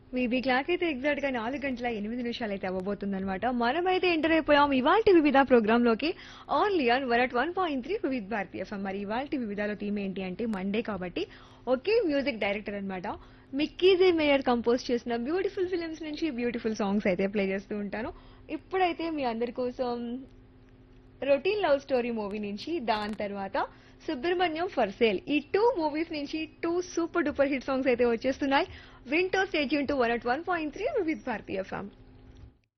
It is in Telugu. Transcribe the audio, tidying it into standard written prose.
మేబీ క్లాక్ అయితే ఎగ్జాక్ట్ గా 4 గంటల 8 నిమిషాలు అయితే అవ్వబోతుందన్నమాట. మనమైతే ఎంటర్ అయిపోయాం ఇవాల్టి వివిధ ప్రోగ్రామ్ లోకి. ఓన్లీ ఆన్ 101.3 వివిధ భారతీయ ఎఫ్ఎం. మరి ఇవాల్టి వివిధలో థీమ్ ఏంటి అంటే మండే కాబట్టి ఒకే మ్యూజిక్ డైరెక్టర్ అన్నమాట. మిక్కీ జే మేయర్ కంపోజ్ చేసిన బ్యూటిఫుల్ ఫిల్మ్స్ నుంచి బ్యూటిఫుల్ సాంగ్స్ అయితే ప్లే చేస్తూ ఉంటాను. ఇప్పుడైతే మీ అందరి కోసం రొటీన్ లవ్ స్టోరీ మూవీ నుంచి, దాని తర్వాత సుబ్రహ్మణ్యం ఫర్ సేల్, ఈ టూ మూవీస్ నుంచి two super duper hit songs అయితే వచ్చేస్తున్నాయి. వింటో స్టేట్ యూన్ టు 101.3 వివిధ భారతీయ ఎఫ్ఎం.